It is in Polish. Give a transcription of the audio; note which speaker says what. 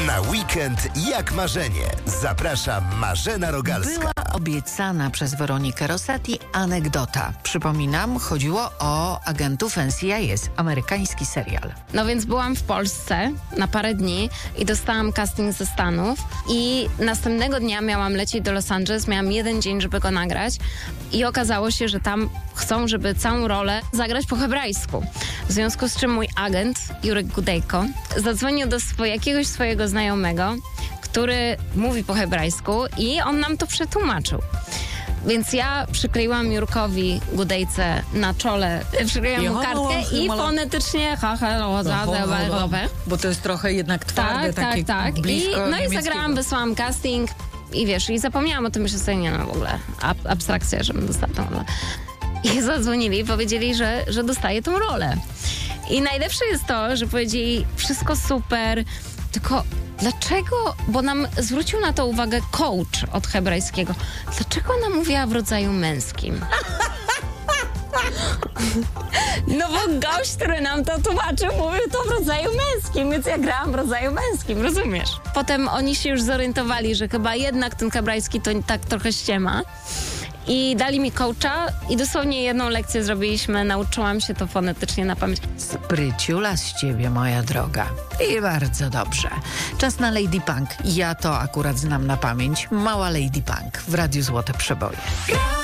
Speaker 1: Na weekend jak marzenie. Zaprasza Marzena Rogalska.
Speaker 2: Była obiecana przez Weronikę Rosati anegdota. Przypominam, chodziło o agentów NCIS, amerykański serial.
Speaker 3: No więc byłam w Polsce na parę dni i dostałam casting ze Stanów i następnego dnia miałam lecieć do Los Angeles, miałam 1 dzień, żeby go nagrać i okazało się, że tam chcą, żeby całą rolę zagrać po hebrajsku. W związku z czym mój agent, Jurek Gudejko, zadzwonił do jakiegoś swojego znajomego, który mówi po hebrajsku i on nam to przetłumaczył. Więc ja przykleiłam Jurkowi Gudejce na czole, przykleiłam mu kartkę i fonetycznie
Speaker 4: bo to jest trochę jednak twarde, takie blisko.
Speaker 3: No i zagrałam, wysłałam casting i wiesz, i zapomniałam o tym, że sobie nie, no w ogóle abstrakcja, żebym dostała tą rolę. I zadzwonili i powiedzieli, że dostaję tą rolę. I najlepsze jest to, że powiedzieli, wszystko super, tylko dlaczego, bo nam zwrócił na to uwagę coach od hebrajskiego, dlaczego ona mówiła w rodzaju męskim? No bo gość, który nam to tłumaczył, mówił to w rodzaju męskim, więc ja grałam w rodzaju męskim, rozumiesz? Potem oni się już zorientowali, że chyba jednak ten hebrajski to tak trochę ściema. I dali mi coacha i dosłownie 1 lekcję zrobiliśmy, nauczyłam się to fonetycznie na pamięć.
Speaker 2: Spryciula z ciebie, moja droga. I bardzo dobrze. Czas na Lady Punk. Ja to akurat znam na pamięć. Mała Lady Punk w Radiu Złote Przeboje.